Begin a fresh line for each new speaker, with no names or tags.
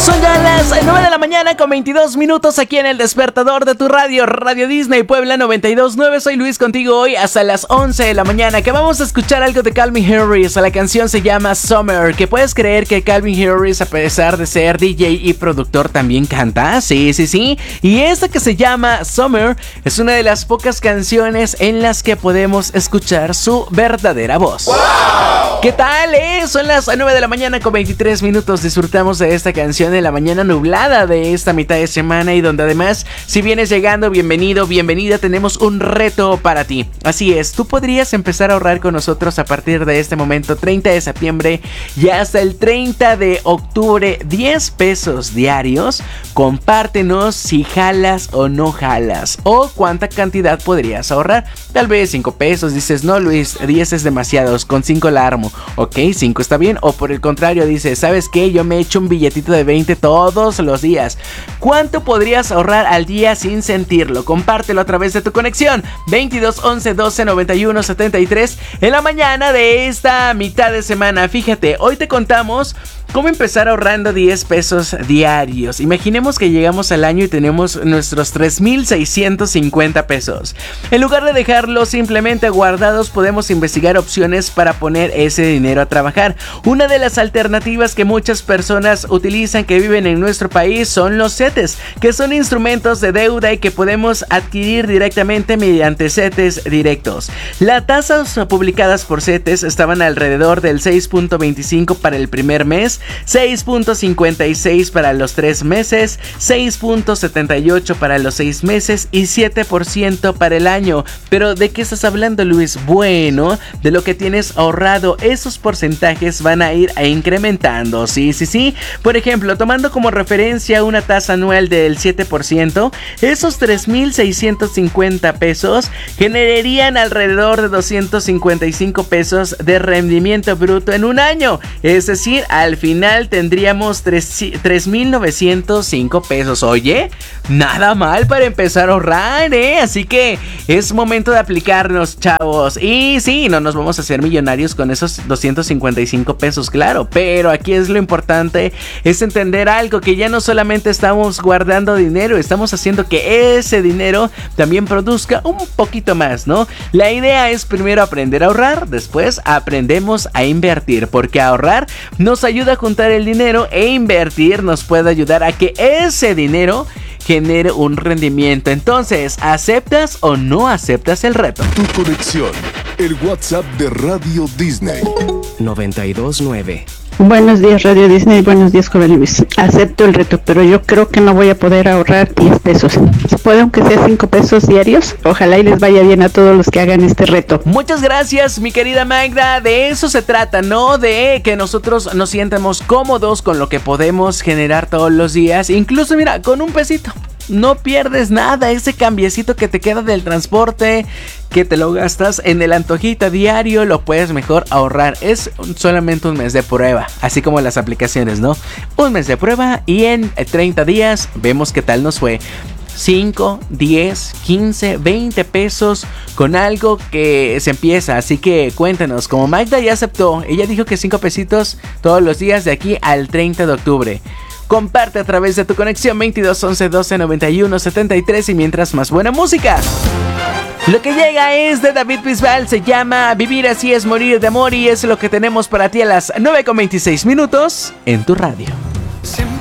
Son ya las 9 de la mañana con 22 minutos aquí en el despertador de tu radio, Radio Disney Puebla 92.9. Soy Luis contigo hoy hasta las 11 de la mañana, que vamos a escuchar algo de Calvin Harris. La canción se llama Summer, que puedes creer que Calvin Harris, a pesar de ser DJ y productor, también canta. Sí. Y esta que se llama Summer es una de las pocas canciones en las que podemos escuchar su verdadera voz. ¡Wow! ¿Qué tal? Son las 9 de la mañana con 23 minutos. Disfrutamos de esta canción en la mañana nublada de esta mitad de semana, y donde además, si vienes llegando, bienvenido, bienvenida, tenemos un reto para ti. Así es, tú podrías empezar a ahorrar con nosotros a partir de este momento, 30 de septiembre y hasta el 30 de octubre, 10 pesos diarios. Compártenos si jalas o no jalas, o cuánta cantidad podrías ahorrar. Tal vez 5 pesos, dices, no Luis, 10 es demasiados, con 5 la armo. Ok, 5 está bien. O por el contrario, dices, ¿sabes qué? Yo me echo un billetito de 20 todos los días. ¿Cuánto podrías ahorrar al día sin sentirlo? Compártelo a través de tu conexión 22 11 12 91 73 en la mañana de esta mitad de semana. Fíjate, hoy te contamos cómo empezar ahorrando 10 pesos diarios. Imaginemos que llegamos al año y tenemos nuestros 3,650 pesos. En lugar de dejarlos simplemente guardados, podemos investigar opciones para poner ese dinero a trabajar. Una de las alternativas que muchas personas utilizan que viven en nuestro país son los CETES, que son instrumentos de deuda y que podemos adquirir directamente mediante CETES directos. Las tasas publicadas por CETES estaban alrededor del 6.25 para el primer mes, 6.56 para los 3 meses, 6.78 para los 6 meses y 7% para el año. Pero ¿de qué estás hablando, Luis? Bueno, de lo que tienes ahorrado. Esos porcentajes van a ir incrementando. Sí. Por ejemplo, tomando como referencia una tasa anual del 7%, esos 3,650 pesos generarían alrededor de 255 pesos de rendimiento bruto en un año. Es decir, al final tendríamos 3,905 pesos. Oye, nada mal para empezar a ahorrar, ¿eh? Así que es momento de aplicarnos, chavos. Y sí, no nos vamos a hacer millonarios con esos 255 pesos, claro. Pero aquí es lo importante, es entender algo, que ya no solamente estamos guardando dinero, estamos haciendo que ese dinero también produzca un poquito más, ¿no? La idea es primero aprender a ahorrar, después aprendemos a invertir, porque ahorrar nos ayuda a juntar el dinero, e invertir nos puede ayudar a que ese dinero genere un rendimiento. Entonces, ¿aceptas o no aceptas el reto?
Tu conexión, el WhatsApp de Radio Disney
92.9.
Buenos días, Radio Disney. Buenos días, joven Luis. Acepto el reto, pero yo creo que no voy a poder ahorrar 10 pesos. ¿Se puede aunque sea 5 pesos diarios? Ojalá y les vaya bien a todos los que hagan este reto.
Muchas gracias, mi querida Magda. De eso se trata, ¿no? De que nosotros nos sientamos cómodos con lo que podemos generar todos los días. Incluso, mira, con un pesito no pierdes nada. Ese cambiecito que te queda del transporte, que te lo gastas en el antojito diario, lo puedes mejor ahorrar. Es solamente un mes de prueba, así como las aplicaciones, ¿no? Un mes de prueba y en 30 días vemos qué tal nos fue. 5, 10, 15, 20 pesos con algo que se empieza. Así que cuéntanos, como Magda ya aceptó, ella dijo que 5 pesitos todos los días de aquí al 30 de octubre. Comparte a través de tu conexión 22 11 12 91 73, y mientras más buena música. Lo que llega es de David Bisbal, se llama Vivir así es morir de amor, y es lo que tenemos para ti a las 9:26 minutos en tu radio.
Siempre